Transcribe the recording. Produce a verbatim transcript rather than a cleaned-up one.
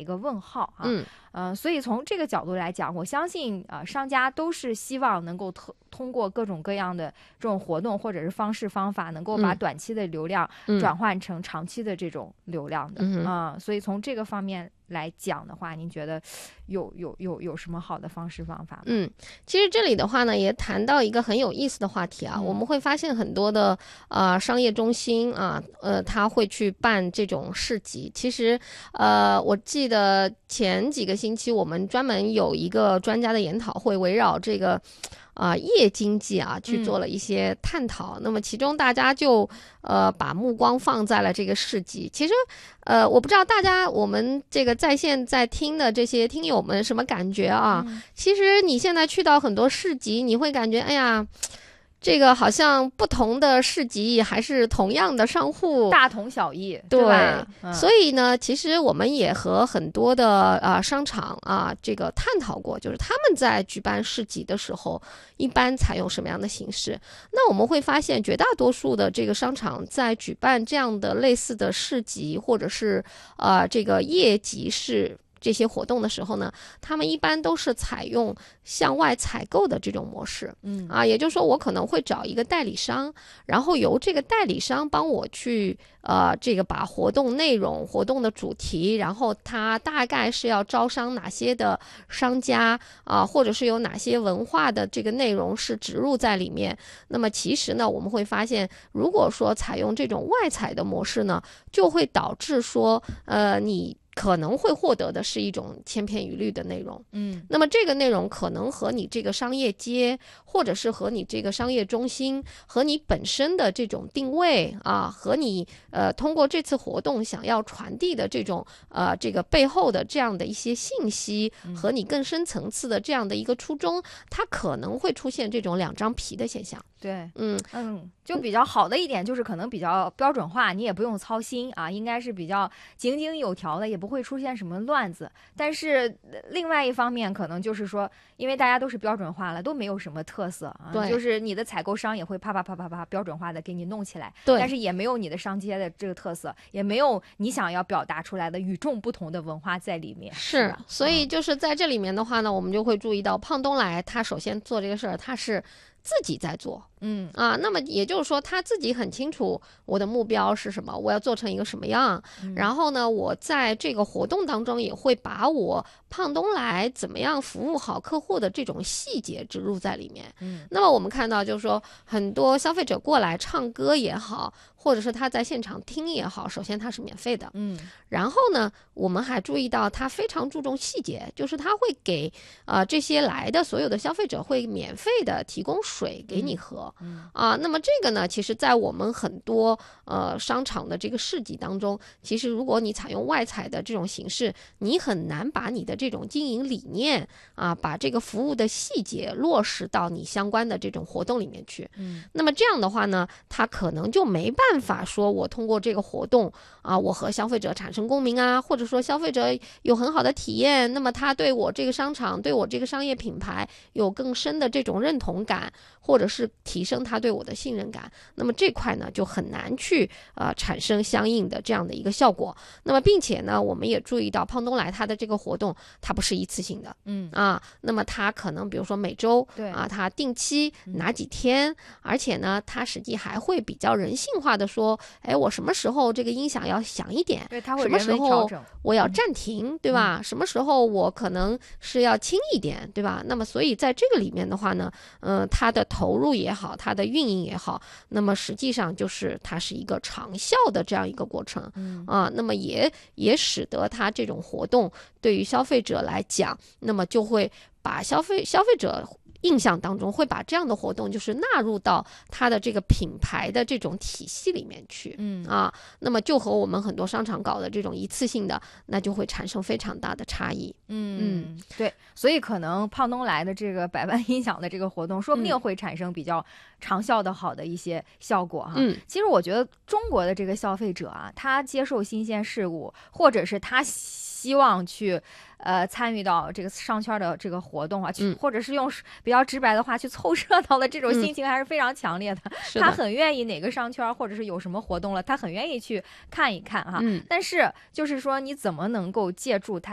一个问号啊。 嗯， 呃，所以从这个角度来讲，我相信啊、呃，商家都是希望能够通通过各种各样的这种活动或者是方式方法，能够把短期的流量转换成长期的这种流量的啊、 嗯呃。所以从这个方面来讲的话，您觉得有有有有什么好的方式方法吗？ 嗯，其实这里的话呢，也谈到一个很有意思的话题啊。嗯、我们会发现很多的呃商业中心啊，呃，他会去办这种市集。其实呃，我记得前几个星期我们专门有一个专家的研讨会，围绕这个。啊、呃，夜经济啊，去做了一些探讨。嗯、那么其中大家就呃把目光放在了这个市集。其实呃，我不知道大家我们这个在线在听的这些听友们什么感觉啊？嗯、其实你现在去到很多市集，你会感觉哎呀。这个好像不同的市集还是同样的商户， 大同小异， 对吧？ 嗯、所以呢，其实我们也和很多的啊、呃、商场啊这个探讨过，就是他们在举办市集的时候，一般采用什么样的形式？那我们会发现，绝大多数的这个商场在举办这样的类似的市集，或者是呃这个夜集市。这些活动的时候呢，他们一般都是采用向外采购的这种模式， 嗯啊，也就是说我可能会找一个代理商，然后由这个代理商帮我去呃这个把活动内容、活动的主题，然后他大概是要招商哪些的商家啊，或者是有哪些文化的这个内容是植入在里面。那么其实呢，我们会发现，如果说采用这种外采的模式呢，就会导致说呃你。可能会获得的是一种千篇一律的内容， 嗯， 那么这个内容可能和你这个商业街，或者是和你这个商业中心，和你本身的这种定位啊，和你呃通过这次活动想要传递的这种呃这个背后的这样的一些信息，和你更深层次的这样的一个初衷，它可能会出现这种两张皮的现象。 对， 嗯嗯，就比较好的一点就是可能比较标准化，你也不用操心啊，应该是比较井井有条的，也不会出现什么乱子。但是另外一方面，可能就是说，因为大家都是标准化了，都没有什么特色啊， 对， 就是你的采购商也会啪啪啪啪啪标准化的给你弄起来， 对， 但是也没有你的商街的这个特色，也没有你想要表达出来的与众不同的文化在里面。 是， 是所以就是在这里面的话呢，嗯、我们就会注意到胖东来他首先做这个事儿，他是。自己在做， 嗯啊，那么也就是说他自己很清楚我的目标是什么，我要做成一个什么样， 嗯、 然后呢，我在这个活动当中也会把我胖东来怎么样服务好客户的这种细节植入在里面。 嗯， 那么我们看到就是说很多消费者过来唱歌也好，或者是他在现场听也好，首先他是免费的， 嗯， 然后呢，我们还注意到他非常注重细节，就是他会给呃这些来的所有的消费者会免费的提供水给你喝， 嗯啊，那么这个呢，其实在我们很多呃商场的这个市集当中，其实如果你采用外采的这种形式，你很难把你的这种经营理念啊，把这个服务的细节落实到你相关的这种活动里面去。 嗯， 那么这样的话呢，他可能就没办法说我通过这个活动啊，我和消费者产生共鸣啊，或者说消费者有很好的体验，那么他对我这个商场，对我这个商业品牌有更深的这种认同感，或者是提升他对我的信任感，那么这块呢就很难去呃产生相应的这样的一个效果。那么并且呢，我们也注意到胖东来他的这个活动，它不是一次性的， 嗯啊，那么他可能比如说每周对啊，他定期哪几天，嗯、而且呢，他实际还会比较人性化的说，哎，我什么时候这个音响要响一点， 对，他会什么时候我要暂停， 嗯、 对吧？什么时候我可能是要轻一点，对吧？那么所以在这个里面的话呢，嗯、呃，它的投入也好，它的运营也好，那么实际上就是它是一个长效的这样一个过程， 嗯啊，那么也也使得它这种活动对于消费者来讲，那么就会把消费消费者。印象当中会把这样的活动就是纳入到它的这个品牌的这种体系里面去， 嗯啊，那么就和我们很多商场搞的这种一次性的，那就会产生非常大的差异。 嗯嗯，对，所以可能胖东来的这个百万音响的这个活动，说不定会产生比较长效的好的一些效果哈。 嗯， 其实我觉得中国的这个消费者啊，他接受新鲜事物，或者是他希望去呃参与到这个商圈的这个活动啊，去、 嗯、 或者是用比较直白的话去凑热闹的这种心情还是非常强烈的。 嗯、 他很愿意哪个商圈或者是有什么活动了，他很愿意去看一看哈。 嗯， 但是就是说你怎么能够借助他